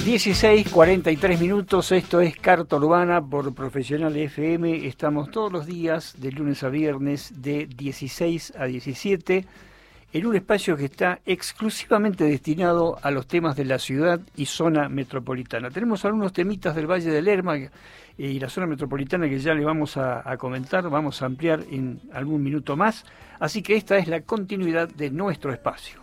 16:43, esto es Carta Urbana por Profesional FM. Estamos todos los días, de lunes a viernes, de 16 a 17, en un espacio que está exclusivamente destinado a los temas de la ciudad y zona metropolitana. Tenemos algunos temitas del Valle del Lerma y la zona metropolitana que ya le vamos a comentar, vamos a ampliar en algún minuto más. Así que esta es la continuidad de nuestro espacio.